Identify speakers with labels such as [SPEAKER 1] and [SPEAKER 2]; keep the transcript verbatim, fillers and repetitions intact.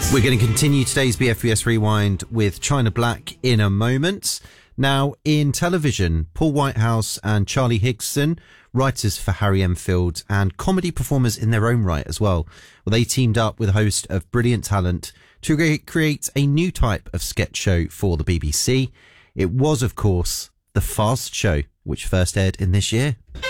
[SPEAKER 1] We're going to continue today's B F B S Rewind with China Black in a moment. Now, in television, Paul Whitehouse and Charlie Higson, writers for Harry Enfield and comedy performers in their own right as well. Well, they teamed up with a host of Brilliant Talent to re- create a new type of sketch show for the B B C. It was, of course, The Fast Show, which first aired in this year.